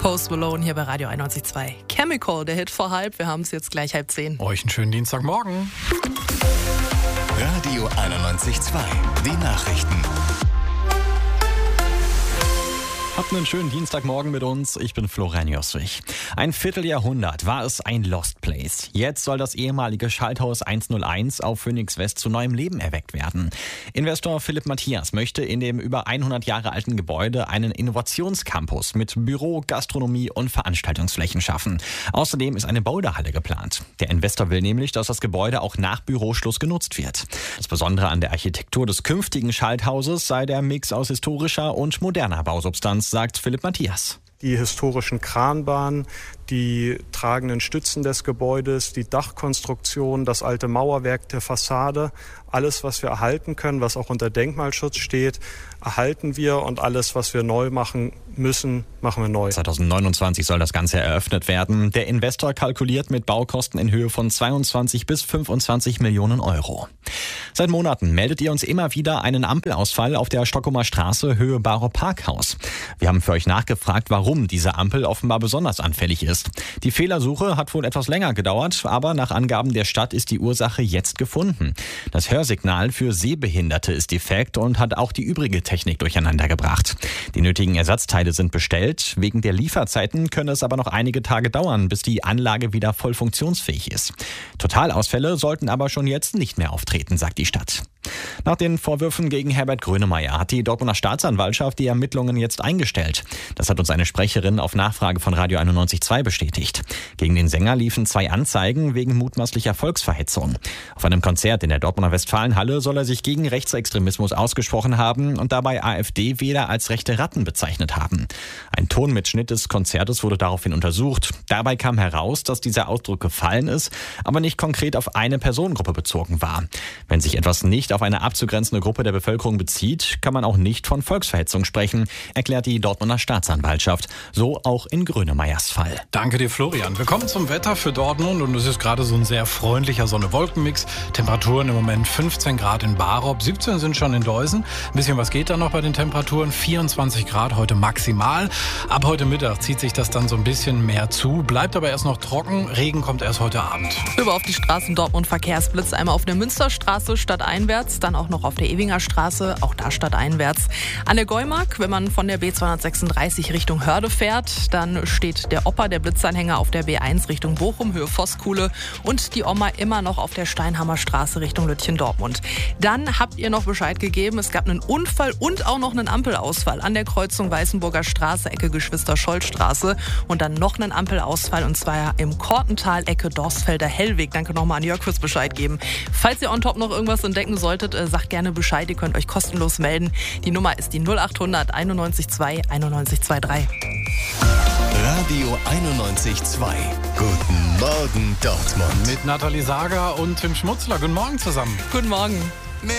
Post Malone hier bei Radio 91.2. Chemical, der Hit vor halb. Wir haben es jetzt gleich 9:30. Euch einen schönen Dienstagmorgen. Radio 91.2, die Nachrichten. Habt einen schönen Dienstagmorgen mit uns. Ich bin Florian Jostrich. Ein Vierteljahrhundert war es ein Lost Place. Jetzt soll das ehemalige Schalthaus 101 auf Phoenix West zu neuem Leben erweckt werden. Investor Philipp Matthias möchte in dem über 100 Jahre alten Gebäude einen Innovationscampus mit Büro, Gastronomie und Veranstaltungsflächen schaffen. Außerdem ist eine Boulderhalle geplant. Der Investor will nämlich, dass das Gebäude auch nach Büroschluss genutzt wird. Das Besondere an der Architektur des künftigen Schalthauses sei der Mix aus historischer und moderner Bausubstanz, sagt Philipp Matthias. Die historischen Kranbahnen, die tragenden Stützen des Gebäudes, die Dachkonstruktion, das alte Mauerwerk der Fassade, alles, was wir erhalten können, was auch unter Denkmalschutz steht, erhalten wir, und alles, was wir neu machen müssen, machen wir neu. 2029 soll das Ganze eröffnet werden. Der Investor kalkuliert mit Baukosten in Höhe von 22 bis 25 Millionen Euro. Seit Monaten meldet ihr uns immer wieder einen Ampelausfall auf der Stockholmer Straße Höhe Barock Parkhaus. Wir haben für euch nachgefragt, warum diese Ampel offenbar besonders anfällig ist. Die Fehlersuche hat wohl etwas länger gedauert, aber nach Angaben der Stadt ist die Ursache jetzt gefunden. Das Hörsignal für Sehbehinderte ist defekt und hat auch die übrige Technik durcheinander gebracht. Die nötigen Ersatzteile sind bestellt. Wegen der Lieferzeiten können es aber noch einige Tage dauern, bis die Anlage wieder voll funktionsfähig ist. Totalausfälle sollten aber schon jetzt nicht mehr auftreten, sagt die Stadt. Nach den Vorwürfen gegen Herbert Grönemeyer hat die Dortmunder Staatsanwaltschaft die Ermittlungen jetzt eingestellt. Das hat uns eine Sprecherin auf Nachfrage von Radio 91.2 bestätigt. Gegen den Sänger liefen 2 Anzeigen wegen mutmaßlicher Volksverhetzung. Auf einem Konzert in der Dortmunder Westfalenhalle soll er sich gegen Rechtsextremismus ausgesprochen haben und dabei AfD-Wähler als rechte Ratten bezeichnet haben. Ein Tonmitschnitt des Konzertes wurde daraufhin untersucht. Dabei kam heraus, dass dieser Ausdruck gefallen ist, aber nicht konkret auf eine Personengruppe bezogen war. Wenn sich etwas nicht auf eine abzugrenzende Gruppe der Bevölkerung bezieht, kann man auch nicht von Volksverhetzung sprechen, erklärt die Dortmunder Staatsanwaltschaft. So auch in Grönemeyers Fall. Danke dir, Florian. Wir kommen zum Wetter für Dortmund und es ist gerade so ein sehr freundlicher Sonne-Wolken-Mix. Temperaturen im Moment 15 Grad in Barop, 17 sind schon in Deusen. Ein bisschen was geht da noch bei den Temperaturen, 24 Grad heute maximal. Ab heute Mittag zieht sich das dann so ein bisschen mehr zu, bleibt aber erst noch trocken. Regen kommt erst heute Abend. Über auf die Straßen Dortmund Verkehrsblitz, einmal auf der Münsterstraße stadteinwärts, dann auch noch auf der Ewinger Straße, auch da stadteinwärts. An der Geumark, wenn man von der B236 Richtung Hörde fährt, dann steht der Opa, der Blitzanhänger, auf der B1 Richtung Bochum, Höhe Voskuhle, und die Oma immer noch auf der Steinhammer Straße Richtung Lütchen-Dortmund. Dann habt ihr noch Bescheid gegeben, es gab einen Unfall und auch noch einen Ampelausfall an der Kreuzung Weißenburger Straße, Ecke Geschwister-Scholl-Straße, und dann noch einen Ampelausfall, und zwar im Kortental, Ecke Dorstfelder Hellweg. Danke nochmal an Jörg fürs Bescheid geben. Falls ihr on top noch irgendwas entdecken solltet, sagt gerne Bescheid, ihr könnt euch kostenlos melden. Die Nummer ist die 0800 91 2 91 23. Radio 91.2. Guten Morgen, Dortmund. Mit Nathalie Sager und Tim Schmutzler. Guten Morgen zusammen. Guten Morgen.